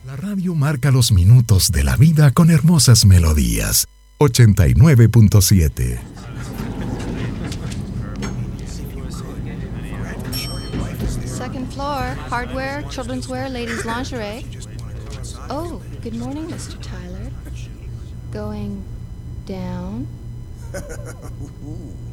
La radio marca los minutos de la vida con hermosas melodías. 89.7. Second floor, hardware, children's wear, ladies' lingerie. Oh, good morning, Mr. Tyler. Going down?